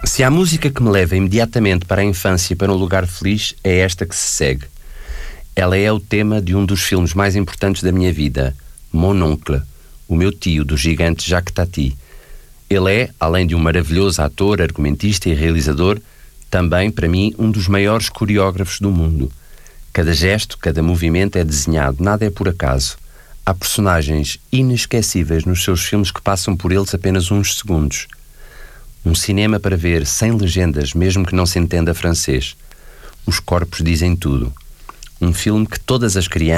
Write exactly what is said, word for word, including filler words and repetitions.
Se há música que me leva imediatamente para a infância e para um lugar feliz, é esta que se segue. Ela é o tema de um dos filmes mais importantes da minha vida, Mon Oncle, o meu tio, do gigante Jacques Tati. Ele é, além de um maravilhoso ator, argumentista e realizador, também, para mim, um dos maiores coreógrafos do mundo. Cada gesto, cada movimento é desenhado, nada é por acaso. Há personagens inesquecíveis nos seus filmes que passam por eles apenas uns segundos. Um cinema para ver sem legendas, mesmo que não se entenda francês. Os corpos dizem tudo. Um filme que todas as crianças